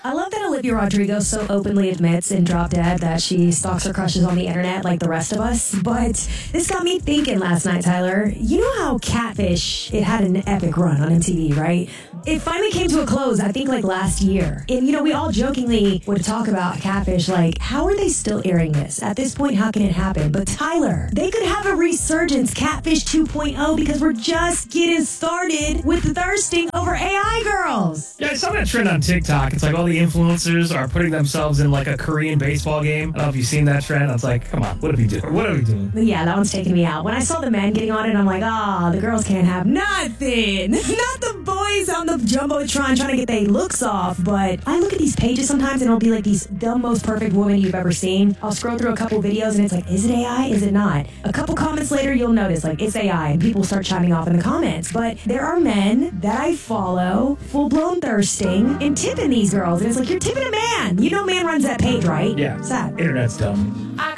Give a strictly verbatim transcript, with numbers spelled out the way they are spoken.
I love that Olivia Rodrigo so openly admits in Drop Dead that she stalks her crushes on the internet like the rest of us. But this got me thinking last night, Tyler. You know how Catfish, it had an epic run on M T V, right? It finally came to a close, I think, like last year. And, you know, we all jokingly would talk about Catfish, like, how are they still airing this? At this point, how can it happen? But Tyler, they could have a resurgence, Catfish two point oh, because we're just getting started with thirsting over A I girls. Yeah, I saw that trend on TikTok. It's like all the influencers are putting themselves in like a Korean baseball game. I don't know if you've seen that trend. It's like, come on, what are we doing? What are we doing? But yeah, that one's taking me out. When I saw the men getting on it, I'm like, ah, oh, the girls can't have nothing. Not the boys on the Jumbotron trying to get their looks off. But I look at these pages sometimes and it'll be like these the most perfect woman you've ever seen. I'll scroll through a couple videos and it's like, is it A I? Is it not? A couple comments later, you'll notice like it's A I and people start chiming off in the comments. But there are men that I follow, full-blown thirsting and tipping these girls. And it's like, you're tipping a man. You know man runs that page, right? Yeah. Sad. Internet's dumb.